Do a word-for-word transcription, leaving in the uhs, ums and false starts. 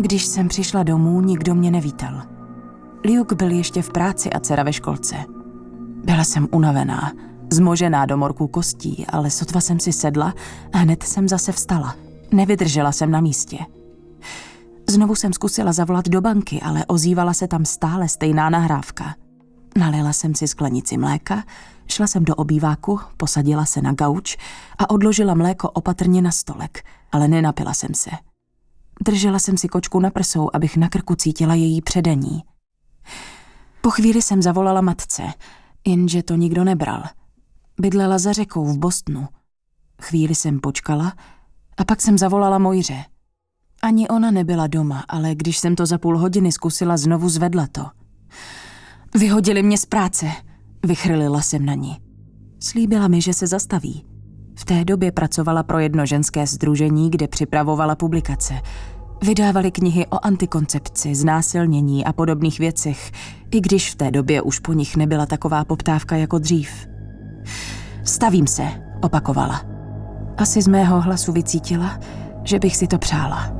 Když jsem přišla domů, nikdo mě nevítal. Luke byl ještě v práci a dcera ve školce. Byla jsem unavená, zmožená do morků kostí, ale sotva jsem si sedla a hned jsem zase vstala. Nevydržela jsem na místě. Znovu jsem zkusila zavolat do banky, ale ozývala se tam stále stejná nahrávka. Nalila jsem si sklenici mléka, šla jsem do obýváku, posadila se na gauč a odložila mléko opatrně na stolek, ale nenapila jsem se. Držela jsem si kočku na prsou, abych na krku cítila její předení. Po chvíli jsem zavolala matce, jenže to nikdo nebral. Bydlela za řekou v Bostonu. Chvíli jsem počkala a pak jsem zavolala Moiře. Ani ona nebyla doma, ale když jsem to za půl hodiny zkusila, znovu zvedla to. Vyhodili mě z práce, vychrlila jsem na ní. Slíbila mi, že se zastaví. V té době pracovala pro jedno ženské sdružení, kde připravovala publikace. Vydávali knihy o antikoncepci, znásilnění a podobných věcech, i když v té době už po nich nebyla taková poptávka jako dřív. Stavím se, opakovala. Asi z mého hlasu vycítila, že bych si to přála.